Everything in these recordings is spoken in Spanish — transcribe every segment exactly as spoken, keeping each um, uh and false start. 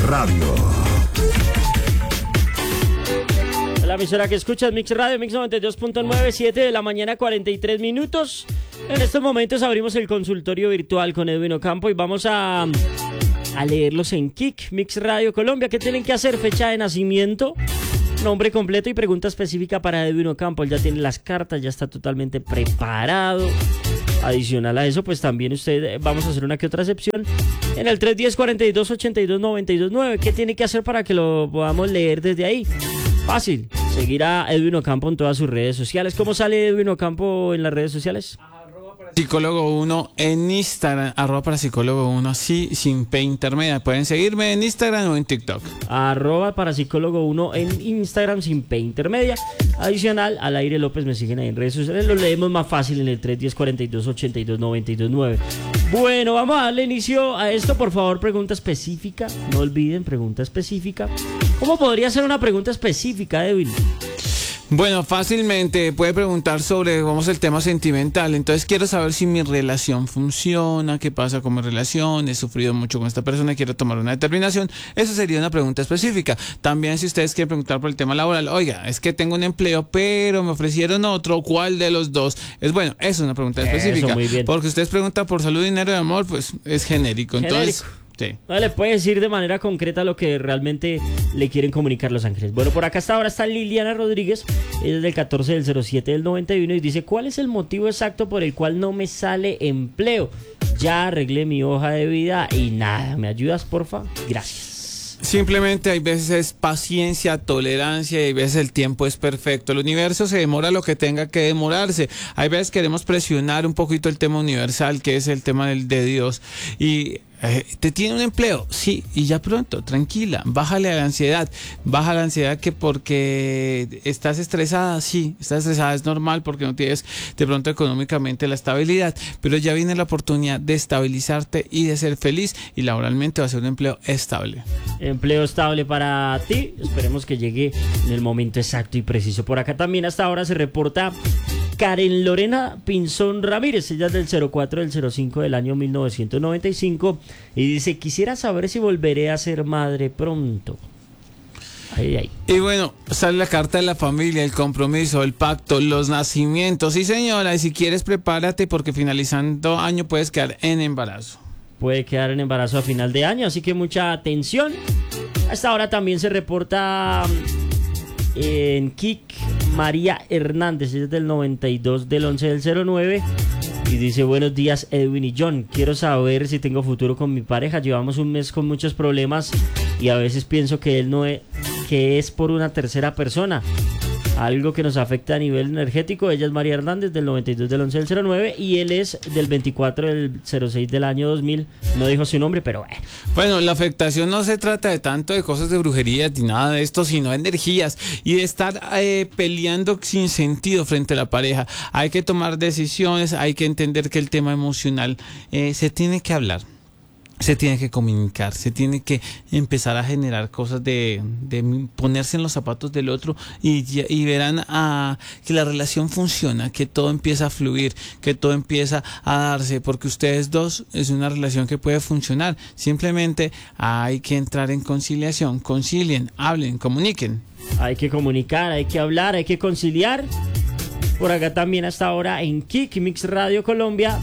Radio. La emisora que escuchas, Mix Radio, Mix noventa y dos punto nueve, siete de la mañana, cuarenta y tres minutos. En estos momentos abrimos el consultorio virtual con Edwin Ocampo y vamos a, a leerlos en Kik, Mix Radio Colombia. ¿Qué tienen que hacer? Fecha de nacimiento, nombre completo y pregunta específica para Edwin Ocampo. Él ya tiene las cartas, ya está totalmente preparado. Adicional a eso, pues también usted, vamos a hacer una que otra excepción en el tres uno cero, cuarenta y dos, ochenta y dos, noventa y dos nueve. ¿Qué tiene que hacer para que lo podamos leer desde ahí? Fácil, seguir a Edwin Ocampo en todas sus redes sociales. ¿Cómo sale Edwin Ocampo en las redes sociales? Psicólogo uno en Instagram, arroba para psicólogo uno, así sin P intermedia. Pueden seguirme en Instagram o en TikTok. Arroba para psicólogo uno en Instagram sin P intermedia. Adicional, al aire López me siguen ahí en redes sociales. Lo leemos más fácil en el tres uno cero, cuarenta y dos, ochenta y dos, noventa y dos nueve. Bueno, vamos a darle inicio a esto. Por favor, pregunta específica. No olviden, pregunta específica. ¿Cómo podría ser una pregunta específica, Edwin? Bueno, fácilmente puede preguntar sobre, vamos, el tema sentimental. Entonces quiero saber si mi relación funciona, qué pasa con mi relación, he sufrido mucho con esta persona, quiero tomar una determinación. Eso sería una pregunta específica. También si ustedes quieren preguntar por el tema laboral, oiga, es que tengo un empleo, pero me ofrecieron otro, ¿cuál de los dos? Es bueno, eso es una pregunta específica. Eso, muy bien. Porque ustedes preguntan por salud, dinero y amor, pues es genérico. Entonces... Genérico. Sí. No le puede decir de manera concreta lo que realmente le quieren comunicar Los Ángeles. Bueno, por acá hasta ahora está Liliana Rodríguez, ella es del catorce del cero siete del noventa y uno y dice: ¿cuál es el motivo exacto por el cual no me sale empleo? Ya arreglé mi hoja de vida y nada, ¿me ayudas, porfa? Gracias. Simplemente hay veces paciencia, tolerancia y hay veces el tiempo es perfecto. El universo se demora lo que tenga que demorarse. Hay veces queremos presionar un poquito el tema universal, que es el tema del, de Dios. Y eh, ¿te tiene un empleo? Sí, y ya pronto, tranquila, bájale a la ansiedad. Baja la ansiedad que porque estás estresada, sí, estás estresada, es normal porque no tienes de pronto económicamente la estabilidad, pero ya viene la oportunidad de estabilizarte y de ser feliz y laboralmente va a ser un empleo estable. Empleo estable para ti, esperemos que llegue en el momento exacto y preciso. Por acá también hasta ahora se reporta Karen Lorena Pinzón Ramírez, ella es del cero cuatro del cero cinco del año mil novecientos noventa y cinco y dice: quisiera saber si volveré a ser madre pronto. Ay, ay. Y bueno, sale la carta de la familia, el compromiso, el pacto, los nacimientos. Sí, señora, y si quieres prepárate porque finalizando año puedes quedar en embarazo. Puede quedar en embarazo a final de año, así que mucha atención. Hasta ahora también se reporta en Kik María Hernández, es del noventa y dos del once del cero nueve y dice: buenos días Edwin y John, quiero saber si tengo futuro con mi pareja. Llevamos un mes con muchos problemas y a veces pienso que él no es, que es por una tercera persona, algo que nos afecta a nivel energético. Ella es María Hernández del noventa y dos del once del cero nueve y él es del veinticuatro del cero seis del año dos mil. No dijo su nombre, pero bueno. Bueno, la afectación no se trata de tanto de cosas de brujería ni nada de esto, sino de energías y de estar eh, peleando sin sentido frente a la pareja. Hay que tomar decisiones, hay que entender que el tema emocional eh, se tiene que hablar. Se tiene que comunicar, se tiene que empezar a generar cosas de, de ponerse en los zapatos del otro y, y verán a, que la relación funciona, que todo empieza a fluir, que todo empieza a darse, porque ustedes dos es una relación que puede funcionar. Simplemente hay que entrar en conciliación, concilien, hablen, comuniquen. Hay que comunicar, hay que hablar, hay que conciliar. Por acá también hasta ahora en Kik Mix Radio Colombia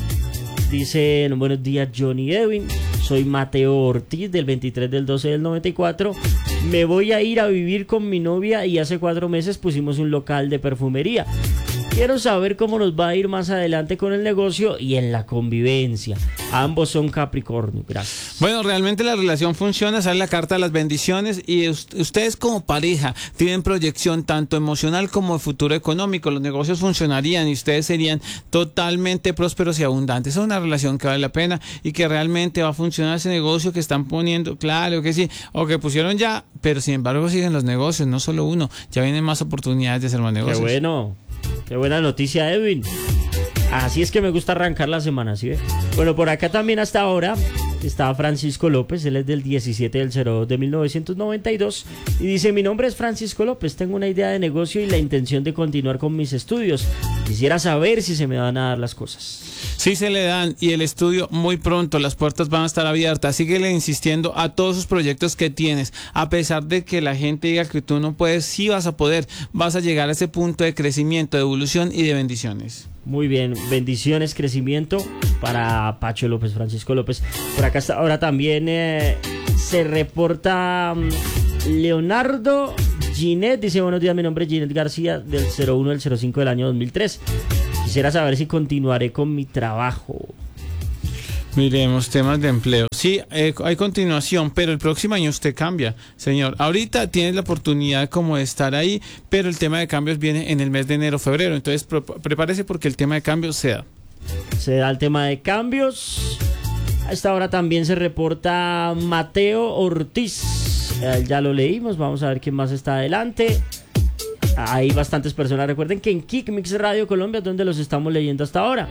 dicen: buenos días Johnny Edwin, soy Mateo Ortiz del veintitrés del doce del noventa y cuatro. Me voy a ir a vivir con mi novia y hace cuatro meses pusimos un local de perfumería. Quiero saber cómo nos va a ir más adelante con el negocio y en la convivencia. Ambos son Capricornio. Gracias. Bueno, realmente la relación funciona, sale la carta de las bendiciones y ustedes como pareja tienen proyección tanto emocional como de futuro económico. Los negocios funcionarían y ustedes serían totalmente prósperos y abundantes. Es una relación que vale la pena y que realmente va a funcionar ese negocio que están poniendo. Claro que sí, o que pusieron ya, pero sin embargo siguen los negocios, no solo uno. Ya vienen más oportunidades de hacer más negocios. Qué bueno. Qué buena noticia, Edwin. Así es que me gusta arrancar la semana, ¿sí ve? Bueno, por acá también hasta ahora está Francisco López, él es del diecisiete del cero dos de mil novecientos noventa y dos y dice: mi nombre es Francisco López, tengo una idea de negocio y la intención de continuar con mis estudios. Quisiera saber si se me van a dar las cosas. Sí se le dan, y el estudio muy pronto, las puertas van a estar abiertas. Síguele insistiendo a todos esos proyectos que tienes. A pesar de que la gente diga que tú no puedes, sí vas a poder. Vas a llegar a ese punto de crecimiento, de evolución y de bendiciones. Muy bien, bendiciones, crecimiento para Pacho López, Francisco López. Por acá está, ahora también eh, se reporta um, Leonardo Ginet, dice: buenos días, mi nombre es Ginet García, del cero uno del cero cinco del año dos mil tres. Quisiera saber si continuaré con mi trabajo. Miremos temas de empleo. Sí, eh, hay continuación, pero el próximo año usted cambia, señor. Ahorita tienes la oportunidad como de estar ahí, pero el tema de cambios viene en el mes de enero, febrero. Entonces pre- prepárese porque el tema de cambios se da. Se da el tema de cambios. A esta hora también se reporta Mateo Ortiz. Eh, ya lo leímos, vamos a ver quién más está adelante. Hay bastantes personas. Recuerden que en Kick Mix Radio Colombia es donde los estamos leyendo hasta ahora.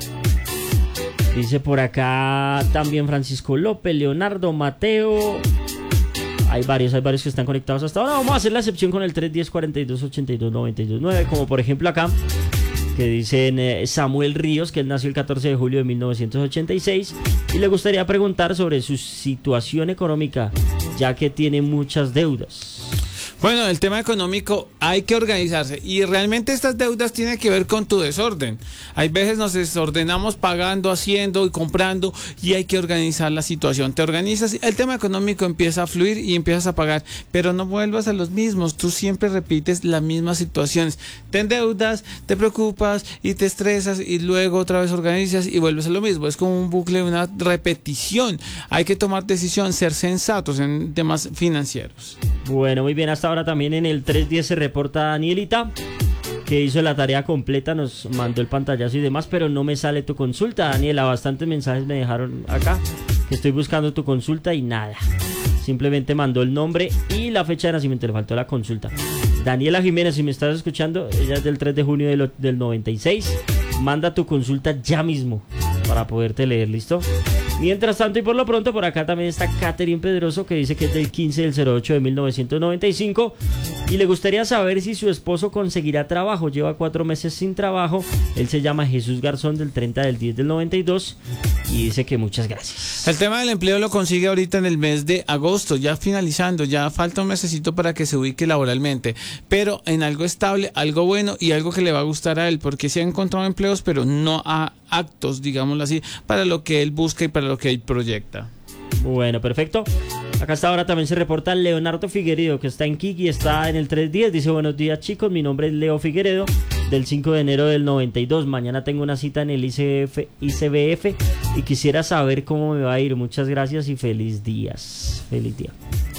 Dice por acá también Francisco López, Leonardo, Mateo. Hay varios, hay varios que están conectados hasta ahora. Vamos a hacer la excepción con el tres uno cero, cuarenta y dos, ochenta y dos, noventa y dos, nueve. Como por ejemplo acá, que dicen eh, Samuel Ríos, que él nació el catorce de julio de mil novecientos ochenta y seis. Y le gustaría preguntar sobre su situación económica, ya que tiene muchas deudas. Bueno, el tema económico hay que organizarse, y realmente estas deudas tienen que ver con tu desorden. Hay veces nos desordenamos pagando, haciendo y comprando, y hay que organizar la situación. Te organizas, el tema económico empieza a fluir y empiezas a pagar, pero no vuelvas a los mismos. Tú siempre repites las mismas situaciones. Te endeudas, te preocupas y te estresas, y luego otra vez organizas y vuelves a lo mismo. Es como un bucle, una repetición. Hay que tomar decisión, ser sensatos en temas financieros. Bueno, muy bien, hasta ahora también en el tres diez se reporta Danielita, que hizo la tarea completa, nos mandó el pantallazo y demás, pero no me sale tu consulta, Daniela. Bastantes mensajes me dejaron acá, que estoy buscando tu consulta y nada. Simplemente mandó el nombre y la fecha de nacimiento, le faltó la consulta. Daniela Jiménez, si me estás escuchando, ella es del tres de junio del, del noventa y seis. Manda tu consulta ya mismo para poderte leer, ¿listo? Mientras tanto y por lo pronto, por acá también está Catherine Pedroso, que dice que es del quince del cero ocho de mil novecientos noventa y cinco y le gustaría saber si su esposo conseguirá trabajo. Lleva cuatro meses sin trabajo. Él se llama Jesús Garzón, del treinta del diez del noventa y dos, y dice que muchas gracias. El tema del empleo lo consigue ahorita en el mes de agosto, ya finalizando, ya falta un mesecito para que se ubique laboralmente, pero en algo estable, algo bueno y algo que le va a gustar a él, porque sí ha encontrado empleos, pero no a actos, digámoslo así, para lo que él busca y para lo que él proyecta. Bueno, perfecto. Acá hasta ahora también se reporta Leonardo Figueredo, que está en Kiki, está en el tres diez. Dice: buenos días, chicos, mi nombre es Leo Figueredo, del cinco de enero del noventa y dos. Mañana tengo una cita en el I C F, I C B F y quisiera saber cómo me va a ir. Muchas gracias y feliz días. Feliz día.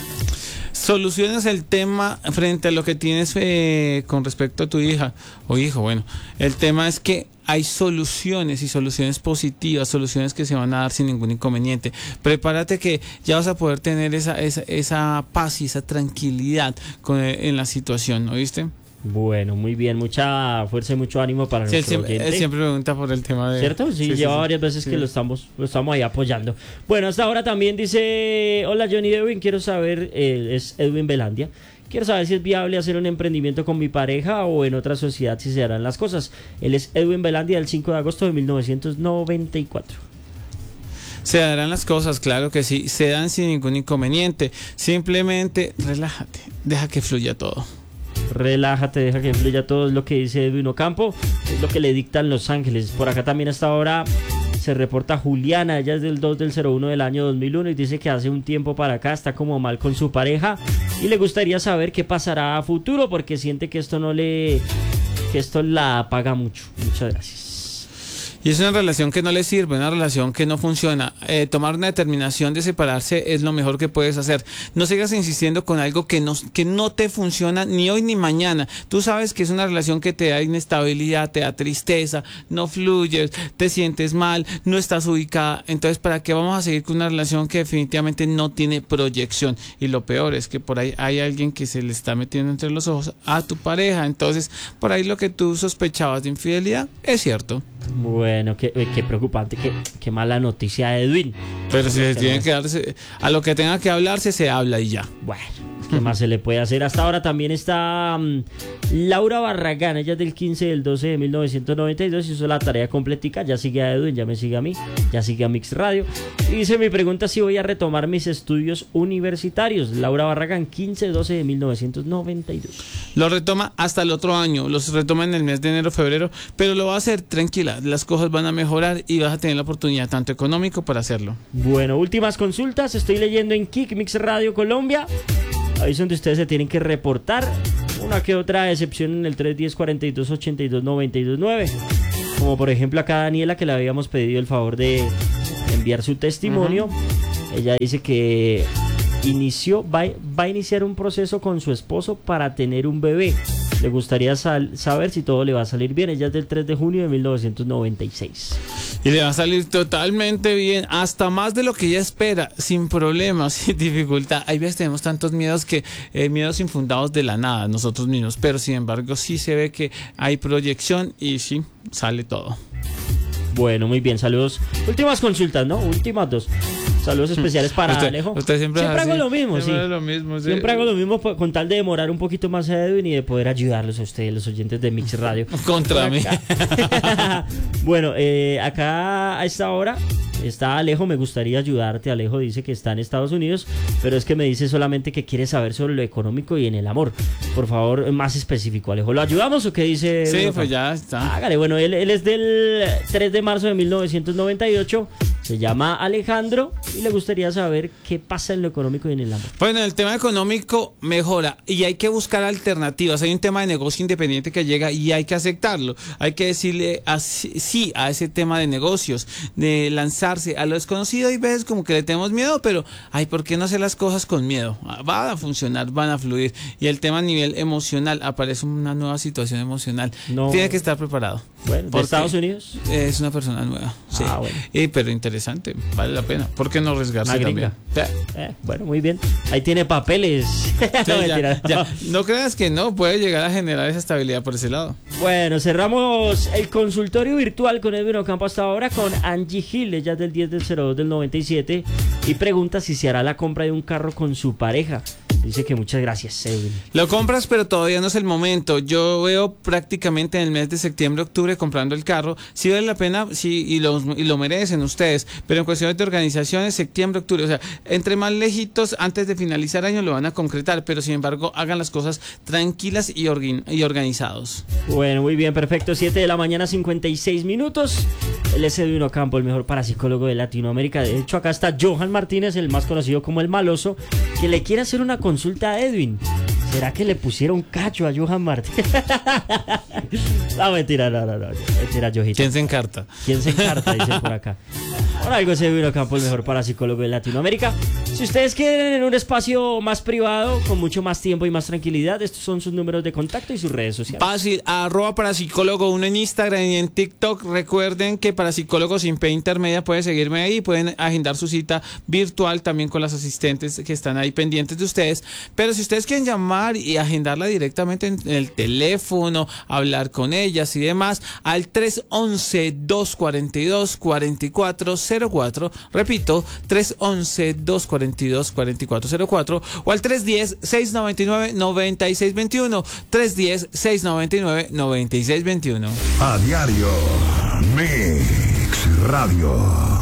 Soluciones el tema frente a lo que tienes eh, con respecto a tu hija o hijo. Bueno, el tema es que hay soluciones y soluciones positivas, soluciones que se van a dar sin ningún inconveniente. Prepárate que ya vas a poder tener esa, esa, esa paz y esa tranquilidad con, en la situación, ¿no viste? Bueno, muy bien, mucha fuerza y mucho ánimo para sí, nuestro él siempre, oyente. él siempre pregunta por el tema de... ¿Cierto? Sí, sí lleva sí, varias veces sí. que lo estamos, lo estamos ahí apoyando. Bueno, hasta ahora también dice: hola Johnny Edwin, quiero saber, eh, es Edwin Belandia, quiero saber si es viable hacer un emprendimiento con mi pareja o en otra sociedad, si se harán las cosas. Él es Edwin Belandia, del cinco de agosto de mil novecientos noventa y cuatro. Se darán las cosas, claro que sí, se dan sin ningún inconveniente. Simplemente relájate, deja que fluya todo. Relájate, deja que fluya todo, es lo que dice Edwin Ocampo, es lo que le dictan Los Ángeles. Por acá también hasta ahora se reporta Juliana, ella es del dos del cero uno del año dos mil uno y dice que hace un tiempo para acá está como mal con su pareja y le gustaría saber qué pasará a futuro, porque siente que esto no le, que esto la apaga mucho. Muchas gracias. Y es una relación que no le sirve, una relación que no funciona. Eh, tomar una determinación de separarse es lo mejor que puedes hacer. No sigas insistiendo con algo que no, que no te funciona ni hoy ni mañana. Tú sabes que es una relación que te da inestabilidad, te da tristeza, no fluyes, te sientes mal, no estás ubicada. Entonces, ¿para qué vamos a seguir con una relación que definitivamente no tiene proyección? Y lo peor es que por ahí hay alguien que se le está metiendo entre los ojos a tu pareja. Entonces, por ahí lo que tú sospechabas de infidelidad es cierto. Bueno, qué, qué preocupante, qué, qué mala noticia, Edwin. Pero si se tiene que darse, a lo que tenga que hablarse, se habla y ya. Bueno, ¿Qué más se le puede hacer? Hasta ahora también está um, Laura Barragán, ella es del quince del doce de mil novecientos noventa y dos, hizo la tarea completica, ya sigue a Edwin, ya me sigue a mí, ya sigue a Mix Radio. Y dice, mi pregunta si voy a retomar mis estudios universitarios. Laura Barragán, quince del doce de mil novecientos noventa y dos. Lo retoma hasta el otro año, los retoma en el mes de enero, febrero, pero lo va a hacer tranquila, las cosas van a mejorar y vas a tener la oportunidad tanto económico para hacerlo. Bueno, últimas consultas, estoy leyendo en Kik Mix Radio Colombia. Ahí es donde ustedes se tienen que reportar. Una que otra excepción en el tres diez, cuarenta y dos, ochenta y dos, noventa y dos nueve. Como por ejemplo acá Daniela, que le habíamos pedido el favor de enviar su testimonio. Uh-huh. Ella dice que inició, va, va a iniciar un proceso con su esposo para tener un bebé. Le gustaría sal, saber si todo le va a salir bien. Ella es del tres de junio de mil novecientos noventa y seis. Y le va a salir totalmente bien, hasta más de lo que ella espera, sin problemas, sin dificultad. Hay veces tenemos tantos miedos que eh, miedos infundados de la nada, nosotros mismos, pero sin embargo sí se ve que hay proyección y sí, sale todo. Bueno, muy bien, saludos. Últimas consultas, ¿no? Últimas dos. Saludos especiales para usted, Alejo. Usted siempre, siempre así, hago lo mismo, siempre sí. Lo mismo, sí. Siempre hago lo mismo con tal de demorar un poquito más a Edwin y de poder ayudarlos a ustedes, los oyentes de Mix Radio. Contra mí. Bueno, eh, acá a esta hora está Alejo, me gustaría ayudarte. Alejo dice que está en Estados Unidos, pero es que me dice solamente que quiere saber sobre lo económico y en el amor. Por favor, más específico, Alejo. ¿Lo ayudamos o qué dice? Sí, pues ya está. Hágale, bueno, él, él es del tres de marzo de mil novecientos noventa y ocho. Se llama Alejandro y le gustaría saber qué pasa en lo económico y en el amor. Bueno, el tema económico mejora y hay que buscar alternativas. Hay un tema de negocio independiente que llega y hay que aceptarlo. Hay que decirle así, sí a ese tema de negocios, de lanzarse a lo desconocido. Y veces como que le tenemos miedo, pero ay, ¿por qué no hacer las cosas con miedo? Van a funcionar, van a fluir. Y el tema a nivel emocional, aparece una nueva situación emocional. No. Tiene que estar preparado. Bueno, ¿de Estados Unidos? Es una persona nueva. Sí. Ah, bueno. Y, pero interesante, vale la pena. ¿Por qué no arriesgarse también? Eh, bueno, muy bien. Ahí tiene papeles. Sí, no, ya, ya. No creas que no, puede llegar a generar esa estabilidad por ese lado. Bueno, cerramos el consultorio virtual con Edwin Ocampo hasta ahora con Angie Gil, ella es del diez del cero dos del noventa y siete, y pregunta si se hará la compra de un carro con su pareja. Dice que muchas gracias, Edwin. Lo compras, pero todavía no es el momento. Yo veo prácticamente en el mes de septiembre, octubre comprando el carro. Sí vale la pena, sí, y lo, y lo merecen ustedes, pero en cuestiones de organizaciones, septiembre, octubre, o sea, entre más lejitos, antes de finalizar año lo van a concretar, pero sin embargo hagan las cosas tranquilas y, organ, y organizados. Bueno, muy bien, perfecto. siete de la mañana, cincuenta y seis minutos. Él es Edwin Ocampo, el mejor parapsicólogo de Latinoamérica. De hecho, acá está Johan Martínez, el más conocido como el Maloso, que le quiere hacer una consulta a Edwin. ¿Será que le pusieron cacho a Johan Martínez? No, mentira, no, no, no. Mentira, Jojito. ¿Quién se encarta? ¿Quién se encarta? Dicen por acá. Por algo es Edwin Ocampo, el mejor parapsicólogo de Latinoamérica. Si ustedes quieren en un espacio más privado, con mucho más tiempo y más tranquilidad, estos son sus números de contacto y sus redes sociales. Fácil, arroba parapsicólogo uno en Instagram y en TikTok. Recuerden que Parapsicólogo sin P intermedia pueden seguirme ahí, pueden agendar su cita virtual también con las asistentes que están ahí pendientes de ustedes. Pero si ustedes quieren llamar y agendarla directamente en el teléfono, hablar con ellas y demás, al tres once, dos cuarenta y dos, cuarenta y cuatro cero cuatro, repito, tres once, dos cuarenta y dos, cuarenta y cuatro cero cuatro, o al tres diez, seis noventa y nueve, noventa y seis veintiuno, tres diez, seis noventa y nueve, noventa y seis veintiuno. A diario, Mix Radio.